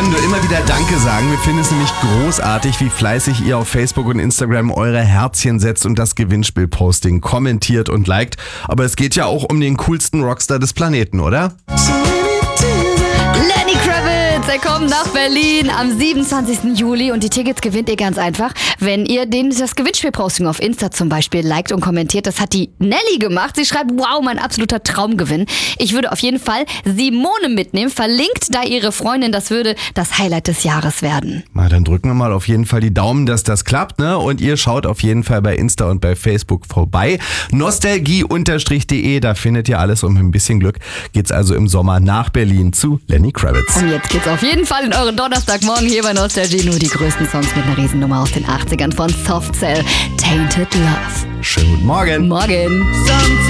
können nur immer wieder Danke sagen. Wir finden es nämlich großartig, wie fleißig ihr auf Facebook und Instagram eure Herzchen setzt und das Gewinnspiel-Posting kommentiert und liked. Aber es geht ja auch um den coolsten Rockstar des Planeten, oder? Lenny Kravitz, er kommt nach Berlin am 27. Juli und die Tickets gewinnt ihr ganz einfach, wenn ihr das Gewinnspiel-Posting auf Insta zum Beispiel liked und kommentiert. Das hat die Nelly gemacht. Sie schreibt, wow, mein absoluter Traumgewinn. Ich würde auf jeden Fall Simone mitnehmen. Verlinkt da ihre Freundin, das würde das Highlight des Jahres werden. Na, dann drücken wir mal auf jeden Fall die Daumen, dass das klappt, ne? Und ihr schaut auf jeden Fall bei Insta und bei Facebook vorbei. Nostalgie_de, da findet ihr alles und mit ein bisschen Glück geht's also im Sommer nach Berlin zu Lenny Kravitz. Und jetzt geht's auf jeden Fall in euren Donnerstagmorgen hier bei Nostalgie. Nur die größten Songs mit einer Riesennummer aus den 80ern von Soft Cell, Tainted Love. Schönen guten Morgen. Morgen.